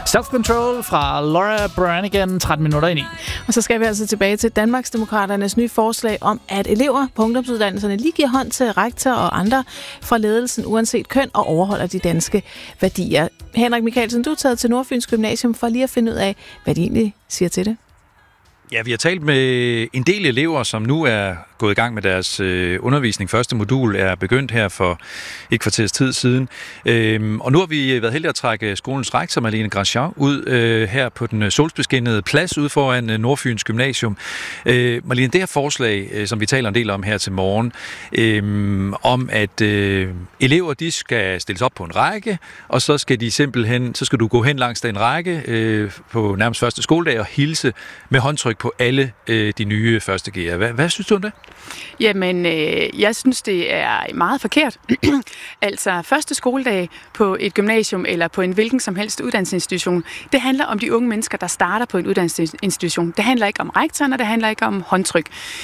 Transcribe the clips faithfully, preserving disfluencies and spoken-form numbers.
Self-Control fra Laura Branigan, tretten minutter ind i. Og så skal vi altså tilbage til Danmarksdemokraternes nye forslag om, at elever på ungdomsuddannelserne lige giver hånd til rektor og andre fra ledelsen, uanset køn, og overholder de danske værdier. Henrik Michaelsen, du er taget til Nordfyns Gymnasium for lige at finde ud af, hvad de egentlig siger til det. Ja, vi har talt med en del elever, som nu er gået i gang med deres øh, undervisning. Første modul er begyndt her for et kvarters tid siden. Øhm, og nu har vi været heldige at trække skolens rektor, Marlene Grandjean, ud øh, her på den solskinnede plads ude foran øh, Nordfyns Gymnasium. Øh, Marlene, det her forslag, øh, som vi taler en del om her til morgen, øh, om at øh, elever, de skal stilles op på en række, og så skal de simpelthen, så skal du gå hen langs den række øh, på nærmest første skoledag og hilse med håndtryk på alle øh, de nye første G'ere. Hvad, hvad synes du om det? Jamen, øh, jeg synes, det er meget forkert. Altså, første skoledag på et gymnasium eller på en hvilken som helst uddannelsesinstitution, det handler om de unge mennesker, der starter på en uddannelsesinstitution. Det handler ikke om rektoren, og det handler ikke om håndtryk.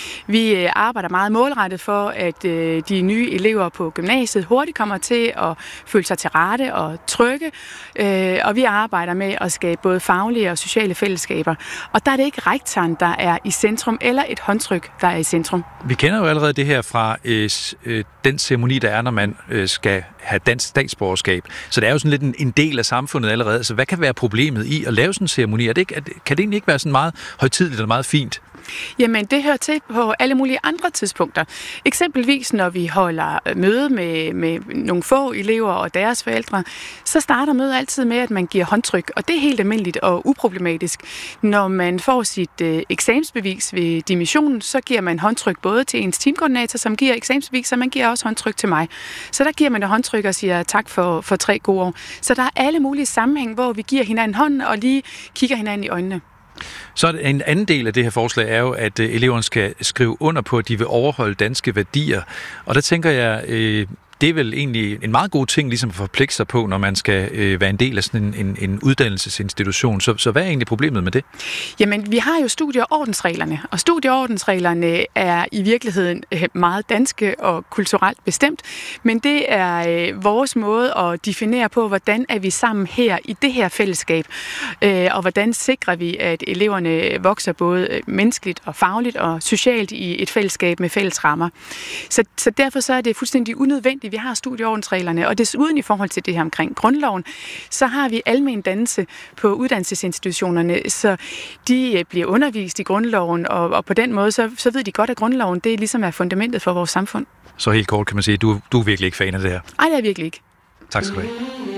Vi øh, arbejder meget målrettet for, at øh, de nye elever på gymnasiet hurtigt kommer til at føle sig til rette og trygge, øh, og vi arbejder med at skabe både faglige og sociale fællesskaber. Og der er det ikke rektoren, der er i centrum, eller et håndtryk, der er i centrum. Vi kender jo allerede det her fra øh, øh, den ceremoni, der er, når man øh, skal have dansk statsborgerskab. Så det er jo sådan lidt en, en del af samfundet allerede. Så hvad kan være problemet i at lave sådan en ceremoni? Er det ikke, er det, kan det egentlig ikke være sådan meget højtideligt og meget fint? Jamen, det hører til på alle mulige andre tidspunkter. Eksempelvis, når vi holder møde med, med nogle få elever og deres forældre, så starter mødet altid med, at man giver håndtryk, og det er helt almindeligt og uproblematisk. Når man får sit øh, eksamensbevis ved dimissionen, så giver man håndtryk både til ens teamkoordinator, som giver eksamensbevis, og man giver også håndtryk til mig. Så der giver man det håndtryk og siger tak for, for tre gode år. Så der er alle mulige sammenhæng, hvor vi giver hinanden hånden og lige kigger hinanden i øjnene. Så en anden del af det her forslag er jo, at eleverne skal skrive under på, at de vil overholde danske værdier. Og der tænker jeg, øh, det er vel egentlig en meget god ting ligesom at forpligte sig på, når man skal øh, være en del af sådan en, en, en uddannelsesinstitution. Så, så hvad er egentlig problemet med det? Jamen, vi har jo studie- og ordensreglerne, og studie- og ordensreglerne er i virkeligheden meget danske og kulturelt bestemt, men det er øh, vores måde at definere på, hvordan er vi sammen her i det her fællesskab, øh, og hvordan sikrer vi, at eleverne vokser både menneskeligt og fagligt og socialt i et fællesskab med fælles rammer. Så, så derfor så er det fuldstændig unødvendigt. Vi har studieordensreglerne, og desuden i forhold til det her omkring grundloven, så har vi almen dannelse på uddannelsesinstitutionerne, så de bliver undervist i grundloven, og, og på den måde, så, så ved de godt, at grundloven, det ligesom er fundamentet for vores samfund. Så helt kort kan man sige, at du, du er virkelig ikke fan af det her? Ej, det er virkelig ikke. Tak skal du have.